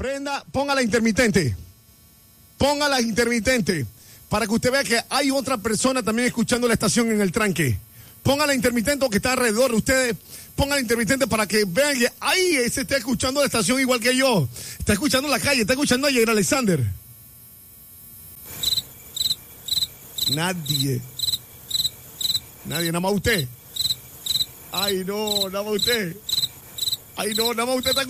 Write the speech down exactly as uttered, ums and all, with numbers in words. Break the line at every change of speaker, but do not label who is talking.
Prenda, ponga la intermitente. Ponga la intermitente. Para que usted vea que hay otra persona también escuchando la estación en el tranque. Ponga la intermitente que está alrededor de ustedes. Ponga la intermitente para que vean que ahí se está escuchando la estación igual que yo. Está escuchando la calle, está escuchando a Jair Alexander. Nadie. Nadie, nada más usted. Ay, no, nada más usted. Ay, no, nada más usted está escuchando.